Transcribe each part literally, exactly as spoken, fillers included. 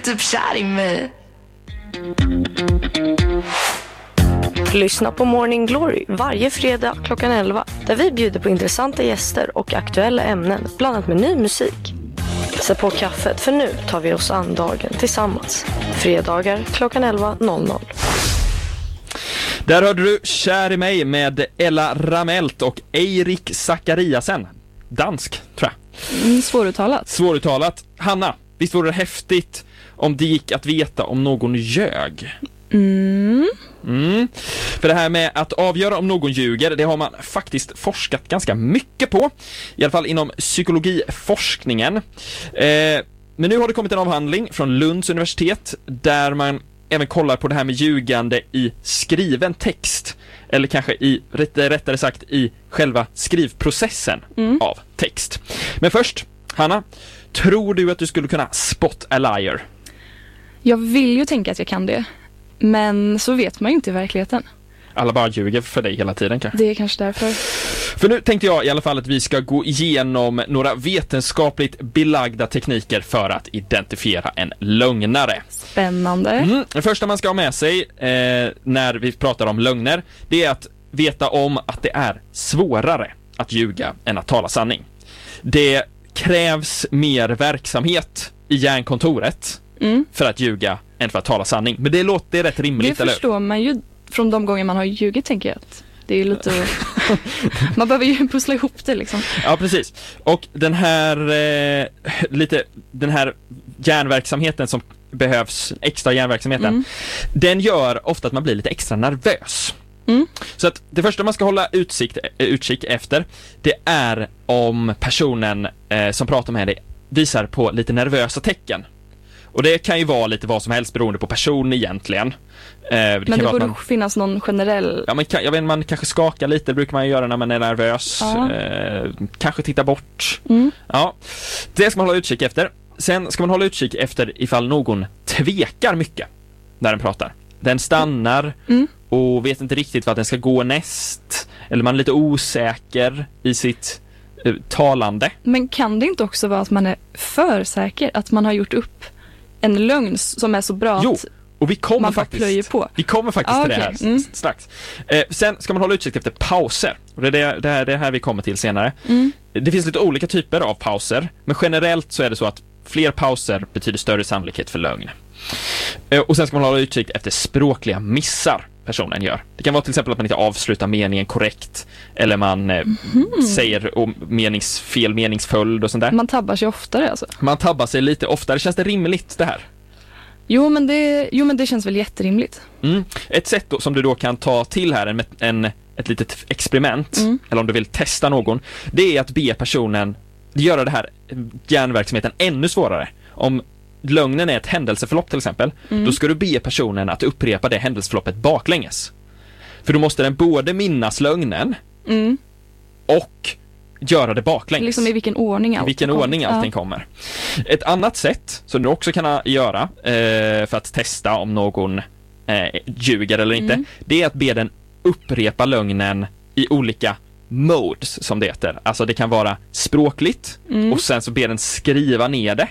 typ kär i mig. Lyssna på Morning Glory varje fredag klockan elva, där vi bjuder på intressanta gäster och aktuella ämnen blandat med ny musik. Sätt på kaffet, för nu tar vi oss an dagen tillsammans. Fredagar klockan elva noll noll. Där hörde du Kär i mig med Ella Ramelt och Eirik Zachariasen. Dansk, tror jag. Mm, svåruttalat. Svåruttalat. Hanna, visst vore det häftigt om det gick att veta om någon ljög? Mm. Mm. För det här med att avgöra om någon ljuger, det har man faktiskt forskat ganska mycket på. I alla fall inom psykologiforskningen. Eh, men nu har det kommit en avhandling från Lunds universitet där man även kollar på det här med ljugande i skriven text. Eller kanske i, rättare sagt, i själva skrivprocessen mm. av text. Men först, Hanna, tror du att du skulle kunna spot a liar? Jag vill ju tänka att jag kan det. Men så vet man ju inte i verkligheten. Alla bara ljuger för dig hela tiden kanske. Det är kanske därför. För nu tänkte jag i alla fall att vi ska gå igenom några vetenskapligt belagda tekniker för att identifiera en lögnare. Spännande. Mm. Det första man ska ha med sig eh, när vi pratar om lögner, det är att veta om att det är svårare att ljuga än att tala sanning. Det krävs mer verksamhet i hjärnkontoret mm. för att ljuga än för att tala sanning. Men det låter rätt rimligt, det eller? Det förstår man ju från de gånger man har ljugit, tänker jag. Att det är ju lite... man behöver ju pussla ihop det, liksom. Ja, precis. Och den här eh, lite den här hjärnverksamheten som behövs, extra hjärnverksamheten, mm. den gör ofta att man blir lite extra nervös. Mm. Så att det första man ska hålla utsikt, utkik efter, det är om personen eh, som pratar med dig visar på lite nervösa tecken. Och det kan ju vara lite vad som helst beroende på person egentligen. Eh, det Men det borde man, finnas någon generell... Ja, man, kan, jag vet, man kanske skakar lite, det brukar man göra när man är nervös. Ja. Eh, kanske titta bort. Mm. Ja, det ska man hålla utkik efter. Sen ska man hålla utkik efter ifall någon tvekar mycket när den pratar. Den stannar mm. och vet inte riktigt vad den ska gå näst. Eller man är lite osäker i sitt uh, talande. Men kan det inte också vara att man är för säker? Att man har gjort upp en lögn som är så bra jo, att och vi kommer man faktiskt, plöjer på? Vi kommer faktiskt ah, till okay. det här mm. strax. Eh, sen ska man hålla utkik efter pauser. Och det är det, det, här, det här vi kommer till senare. Mm. Det finns lite olika typer av pauser. Men generellt så är det så att fler pauser betyder större sannolikhet för lögn. Eh, och sen ska man hålla utkik efter språkliga missar personen gör. Det kan vara till exempel att man inte avslutar meningen korrekt. Eller man eh, mm. säger om menings, fel meningsföljd och sånt där. Man tabbar sig oftare alltså. Man tabbar sig lite oftare. Känns det rimligt det här? Jo men det, jo, men det känns väl jätterimligt. Mm. Ett sätt då, som du då kan ta till här, en, en, ett litet experiment, mm. eller om du vill testa någon, det är att be personen göra det här hjärnverksamheten ännu svårare. Om lögnen är ett händelseförlopp till exempel, mm. då ska du be personen att upprepa det händelseförloppet baklänges. För då måste den både minnas lögnen mm. och göra det baklänges. Liksom i vilken ordning allt I vilken kommer. ordning allting ja. kommer. Ett annat sätt som du också kan göra eh, för att testa om någon eh, ljuger eller inte, mm. det är att be den upprepa lögnen i olika modes, som det heter. Alltså det kan vara språkligt mm. och sen så ber den skriva ner det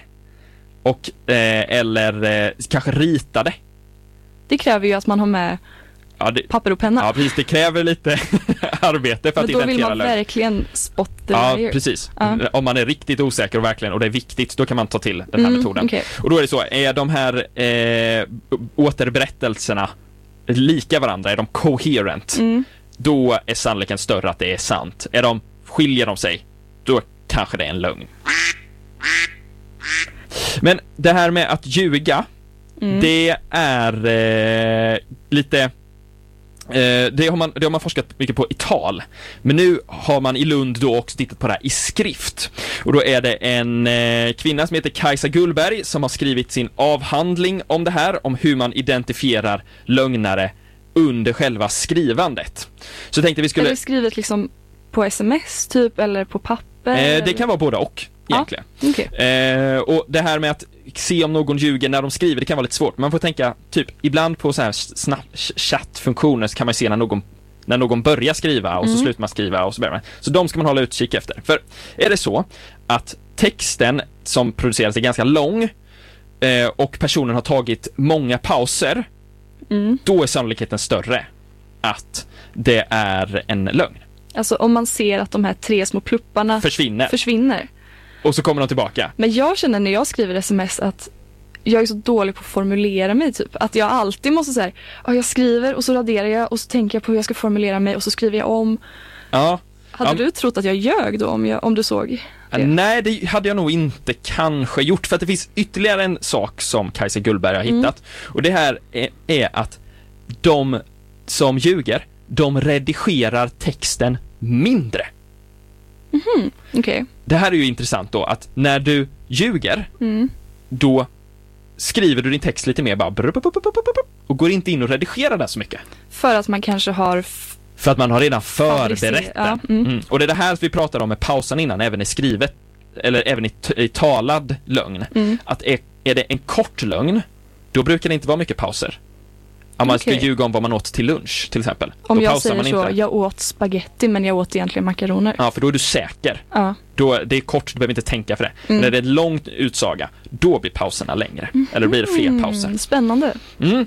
och eh, eller eh, kanske rita det. Det kräver ju att man har med ja, det, papper och penna. Ja, precis. Det kräver lite arbete för men att då vill man lögn. verkligen spotta Ja, liar. precis. Ja. Om man är riktigt osäker och verkligen, och det är viktigt, då kan man ta till den här mm, metoden. Okay. Och då är det så, är de här eh, återberättelserna lika varandra, är de coherent, mm. då är sannolikheten större att det är sant. Är de, skiljer de sig, då kanske det är en lögn. Men det här med att ljuga, mm. det är eh, lite... Eh, det, har man, det har man forskat mycket på i tal. Men nu har man i Lund då också tittat på det här i skrift. Och då är det en eh, kvinna som heter Kajsa Gullberg som har skrivit sin avhandling om det här, om hur man identifierar lögnare under själva skrivandet. Så jag tänkte vi skulle... Är det skrivet liksom på sms typ, eller på papper? Eh, det eller? kan vara både och, egentligen. Ah, okay. eh, och det här med att se om någon ljuger när de skriver, det kan vara lite svårt. Man får tänka, typ, ibland på så här Snapchat-funktioner så kan man se när någon, när någon börjar skriva och så mm. slutar man skriva och så börjar man. Så de ska man hålla utkik efter. För är det så att texten som produceras är ganska lång, eh, och personen har tagit många pauser, Mm. då är sannolikheten större att det är en lögn. Alltså om man ser att de här tre små plupparna Försvinner. försvinner. Och så kommer de tillbaka. Men jag känner när jag skriver sms att jag är så dålig på att formulera mig typ. Att jag alltid måste säga, ja, jag skriver och så raderar jag och så tänker jag på hur jag ska formulera mig och så skriver jag om. Ja. Hade Ja. du trott att jag ljög då om, jag, om du såg det? Nej, det hade jag nog inte kanske gjort, för att det finns ytterligare en sak som Kajsa Gullberg har hittat. Mm. Och det här är, är att de som ljuger, de redigerar texten mindre. Mhm, okej. Okay. Det här är ju intressant då, att när du ljuger, Mm. då skriver du din text lite mer bara och går inte in och redigerar den så mycket. För att man kanske har... F- För att man har redan förberett ja, den. mm. Mm. Och det är det här vi pratade om med pausen innan, även i skrivet, eller även i, t- i talad lögn. Mm. Att är, är det en kort lögn, då brukar det inte vara mycket pauser. Om man Okay. ska ljuga om vad man åt till lunch, till exempel. Om då jag pausar säger man så, inte. jag åt spaghetti men jag åt egentligen makaroner. Ja, för då är du säker. Ja. Då, det är kort, du behöver inte tänka för det. Mm. Men när det är en lång utsaga, då blir pauserna längre. Mm. Eller blir det fler pauser. Mm, spännande. Mm.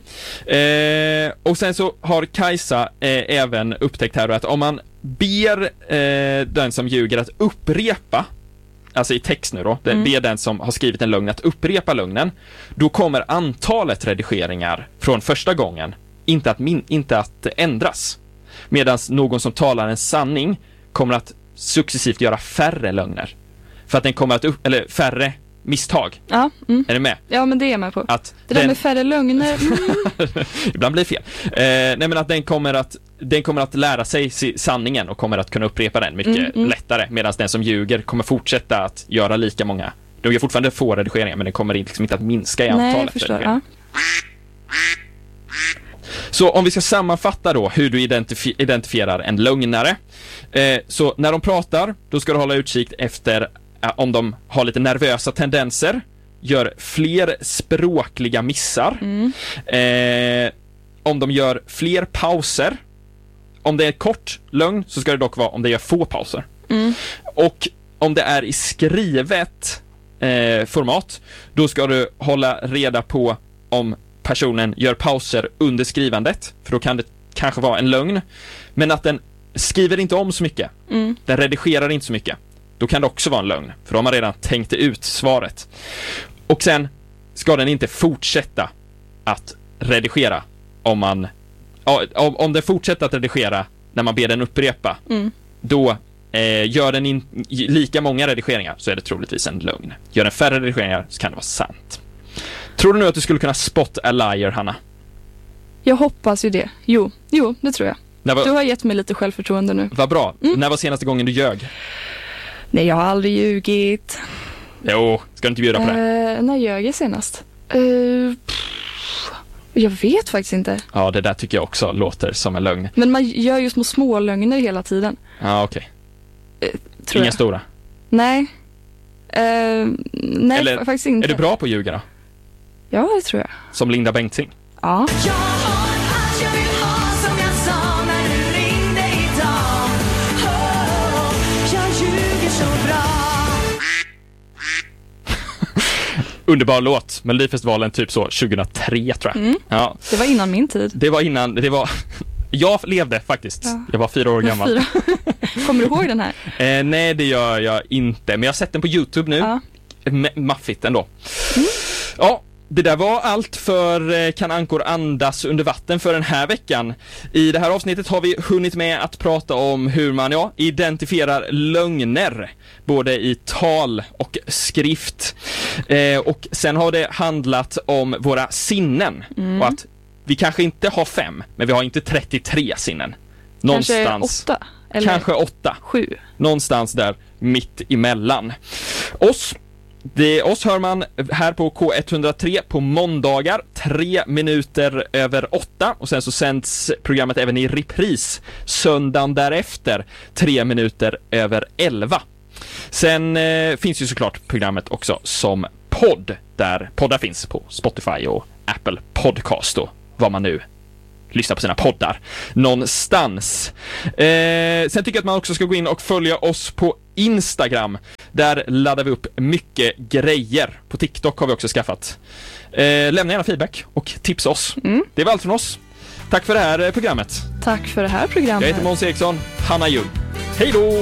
Eh, och sen så har Kajsa eh, även upptäckt här då att om man ber eh, den som ljuger att upprepa, alltså i text nu då, mm. ber den som har skrivit en lögn att upprepa lögnen, då kommer antalet redigeringar från första gången inte att, min- inte att ändras. Medan någon som talar en sanning kommer att successivt göra färre lögner. För att den kommer att upp, eller färre misstag. Ja, mm. Är du med? Ja, men det är jag med på. Att det den... där med färre lögner. Mm. Ibland blir det fel. Eh, nej men att den kommer att den kommer att lära sig sanningen och kommer att kunna upprepa den mycket mm, mm. lättare, medan den som ljuger kommer fortsätta att göra lika många. De gör fortfarande få redigeringar, men den kommer liksom inte att minska i antalet. Nej, jag förstår. Ja. Så om vi ska sammanfatta då hur du identifi- identifierar en lögnare. Eh, så när de pratar, då ska du hålla utkik efter eh, om de har lite nervösa tendenser, gör fler språkliga missar, Mm. eh, om de gör fler pauser. Om det är kort lögn så ska det dock vara om det gör få pauser. Mm. Och om det är i skrivet eh, format, då ska du hålla reda på om personen gör pauser under skrivandet, för då kan det kanske vara en lögn. Men att den skriver inte om så mycket, Mm. den redigerar inte så mycket, då kan det också vara en lögn, för då har man redan tänkt ut svaret. Och sen ska den inte fortsätta att redigera om man om, om den fortsätter att redigera när man ber den upprepa, Mm. då eh, gör den in, lika många redigeringar, så är det troligtvis en lögn. Gör den färre redigeringar så kan det vara sant. Tror du nu att du skulle kunna spot a liar, Hanna? Jag hoppas ju det. Jo, jo, det tror jag. När var, Du har gett mig lite självförtroende nu. vad bra. Mm. När var senaste gången du ljög? Nej, jag har aldrig ljugit. Jo, ska du inte bjuda på det? Uh, när ljög jag senast? Uh, jag vet faktiskt inte. Ja, det där tycker jag också låter som en lögn. Men man gör ju små smålögner hela tiden. Ja, okej. Uh, Inga jag. stora. Nej. Uh, nej, Eller, fa- faktiskt inte. Är du bra på att ljuga då? Ja, det tror jag. Som Linda Bengtzing? Ja. Jag har allt jag vill ha, som jag sa när du ringde idag. Oh, jag ljuger så bra. Underbar låt. Melodifestivalen typ så tjugohundratre, tror jag. Mm. Ja, Det var innan min tid. det var innan, det var... Jag levde faktiskt. Ja. Jag var fyra år gammal. Fyra. Kommer du ihåg den här? Eh, nej, det gör jag inte. Men jag har sett den på YouTube nu. Ja. M- maffigt ändå. Mm. Ja, det där var allt för eh, Kan ankor andas under vatten för den här veckan. I det här avsnittet har vi hunnit med att prata om hur man ja, identifierar lögner, både i tal och skrift. Eh, och sen har det handlat om våra sinnen. Mm. Och att vi kanske inte har fem, men vi har inte trettiotre sinnen. Någonstans. Kanske åtta? Eller Kanske åtta. sju? Någonstans där mitt emellan. Oss, det, oss hör man här på K etthundratre på måndagar, tre minuter över åtta. Och sen så sänds programmet även i repris söndagen därefter, tre minuter över elva. Sen eh, finns ju såklart programmet också som podd, där poddar finns på Spotify och Apple Podcast och vad man nu lyssna på sina poddar någonstans. Eh, sen tycker jag att man också ska gå in och följa oss på Instagram. Där laddar vi upp mycket grejer. På TikTok har vi också skaffat. Eh, lämna gärna feedback och tipsa oss. Mm. Det var allt från oss. Tack för det här programmet. Tack för det här programmet. Jag heter Måns Eriksson, Hanna Ljung. Hej då!